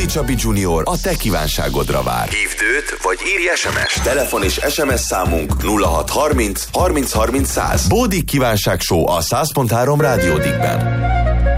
Csabi Junior a te kívánságodra vár. Hívd őt, vagy írj SMS-t. Telefon és SMS számunk 0630 30 30 100. Bódik kívánság show a 100.3 Rádió Dickben.